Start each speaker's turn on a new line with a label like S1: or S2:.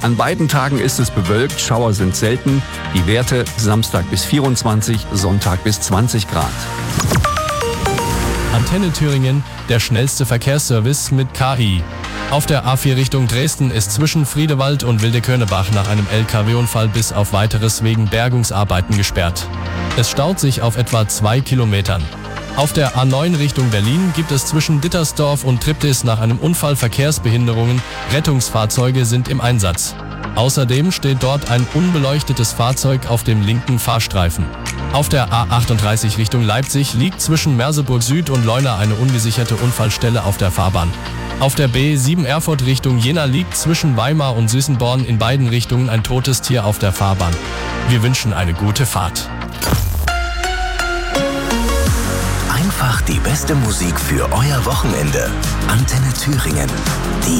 S1: An beiden Tagen ist es bewölkt, Schauer sind selten. Die Werte Samstag bis 24, Sonntag bis 20 Grad.
S2: Antenne Thüringen, der schnellste Verkehrsservice mit KI. Auf der A4 Richtung Dresden ist zwischen Friedewald und Wildekönnebach nach einem LKW-Unfall bis auf Weiteres wegen Bergungsarbeiten gesperrt. Es staut sich auf etwa 2 Kilometern. Auf der A9 Richtung Berlin gibt es zwischen Dittersdorf und Triptis nach einem Unfall Verkehrsbehinderungen. Rettungsfahrzeuge sind im Einsatz. Außerdem steht dort ein unbeleuchtetes Fahrzeug auf dem linken Fahrstreifen. Auf der A38 Richtung Leipzig liegt zwischen Merseburg Süd und Leuna eine ungesicherte Unfallstelle auf der Fahrbahn. Auf der B7 Erfurt Richtung Jena liegt zwischen Weimar und Süßenborn in beiden Richtungen ein totes Tier auf der Fahrbahn. Wir wünschen eine gute Fahrt.
S3: Einfach die beste Musik für euer Wochenende. Antenne Thüringen. Die